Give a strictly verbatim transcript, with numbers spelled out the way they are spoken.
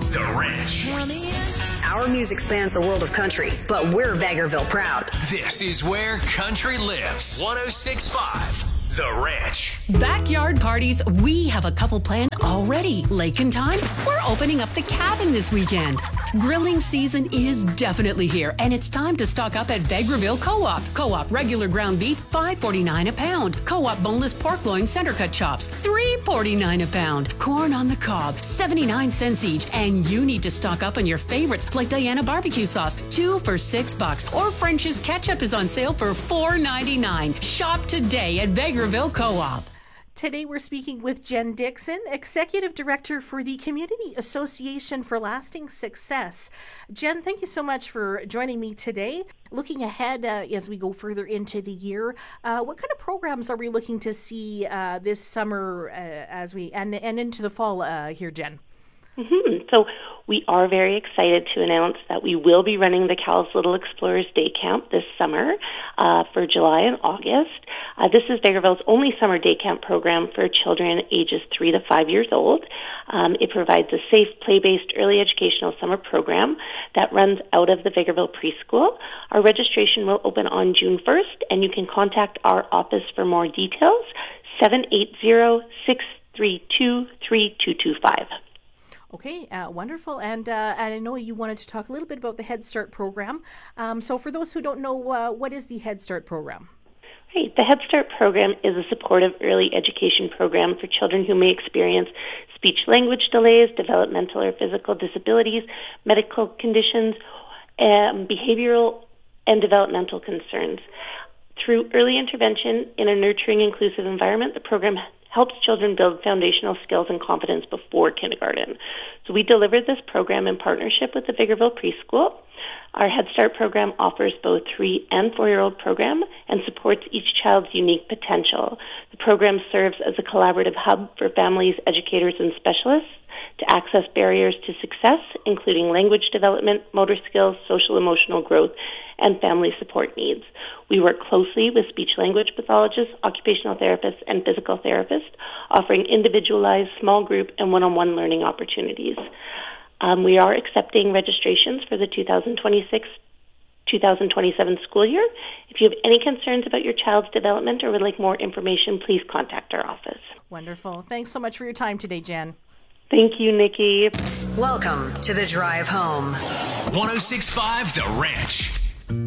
The Ranch. Our music spans the world of country, but we're Vegreville proud. This is where country lives. one oh six point five The Ranch. Backyard parties, we have a couple planned already. Lake in time, we're opening up the cabin this weekend. Grilling season is definitely here, and it's time to stock up at Vegreville Co-op. Co-op regular ground beef, five forty-nine a pound. Co-op boneless pork loin center cut chops, three forty-nine a pound. Corn on the cob, seventy-nine cents each. And you need to stock up on your favorites like Diana barbecue sauce, two for six bucks. Or French's ketchup is on sale for four ninety-nine. Shop today at Vegreville Co-op. Today we're speaking with Jen Dixon, Executive Director for the Community Association for Lasting Success. Jen, thank you so much for joining me today. Looking ahead uh, as we go further into the year, uh, what kind of programs are we looking to see uh, this summer uh, as we and, and into the fall uh, here, Jen? Mm-hmm. So we are very excited to announce that we will be running the Cal's Little Explorers Day Camp this summer uh, for July and August. Uh, this is Vegreville's only summer day camp program for children ages three to five years old. Um, it provides a safe, play-based early educational summer program that runs out of the Vegreville preschool. Our registration will open on June first, and you can contact our office for more details, seven eight zero, six three two, three two two five. Okay, uh, wonderful. And, uh, and I know you wanted to talk a little bit about the Head Start program. Um, so for those who don't know, uh, what is the Head Start program? Right. The Head Start program is a supportive early education program for children who may experience speech-language delays, developmental or physical disabilities, medical conditions, um, behavioral and developmental concerns. Through early intervention in a nurturing, inclusive environment, the program helps children build foundational skills and confidence before kindergarten. So we delivered this program in partnership with the Vegreville Preschool. Our Head Start program offers both three and four-year-old program and supports each child's unique potential. The program serves as a collaborative hub for families, educators, and specialists to access barriers to success, including language development, motor skills, social emotional growth, and family support needs. We work closely with speech-language pathologists, occupational therapists, and physical therapists, offering individualized, small group, and one-on-one learning opportunities. Um, we are accepting registrations for the two thousand twenty-six two thousand twenty-seven school year. If you have any concerns about your child's development or would like more information, please contact our office. Wonderful. Thanks so much for your time today, Jen. Thank you, Nikki. Welcome to the drive home. one oh six point five The Ranch.